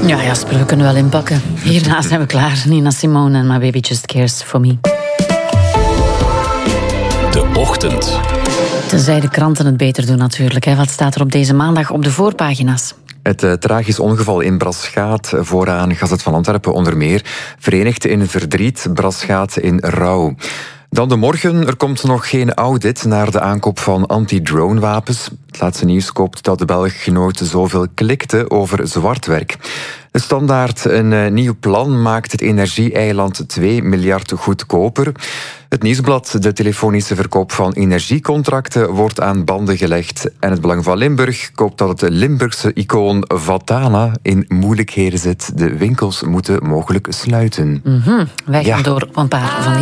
Ja, Jasper, we kunnen wel inpakken. Hierna zijn we klaar. Nina Simone en My Baby Just Cares For Me. De Ochtend. Tenzij de kranten het beter doen natuurlijk. Wat staat er op deze maandag op de voorpagina's? Het tragisch ongeval in Braschaat, vooraan Gazet van Antwerpen onder meer. Verenigd in verdriet, Braschaat in rouw. Dan de morgen, er komt nog geen audit naar de aankoop van anti-drone-wapens. Het laatste nieuws koopt dat de Belg nooit zoveel klikte over zwartwerk. De Standaard, een nieuw plan, maakt het energie-eiland 2 miljard goedkoper. Het Nieuwsblad, de telefonische verkoop van energiecontracten, wordt aan banden gelegd. En het Belang van Limburg koopt dat het Limburgse icoon Vatana in moeilijkheden zit. De winkels moeten mogelijk sluiten. Wij gaan door op een paar van die